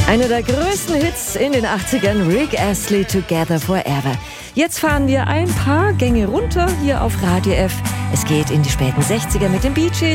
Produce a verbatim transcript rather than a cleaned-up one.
Einer der größten Hits in den achtzigern, Rick Astley, Together Forever. Jetzt fahren wir ein paar Gänge runter hier auf Radio F. Es geht in die späten sechziger mit den Bee Gees.